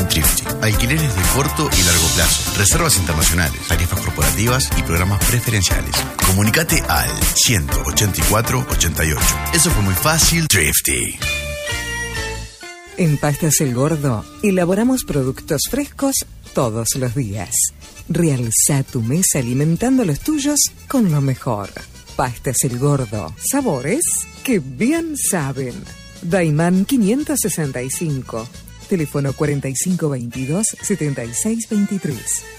Trifty. Alquileres de corto y largo plazo, reservas internacionales, tarifas corporativas y programas preferenciales. Comunicate al 184-88. Eso fue muy fácil, Trifty. En Pastas El Gordo elaboramos productos frescos todos los días. Realza tu mesa alimentando los tuyos con lo mejor. Pastas El Gordo. Sabores que bien saben. Daimán 565. Teléfono 4522-7623.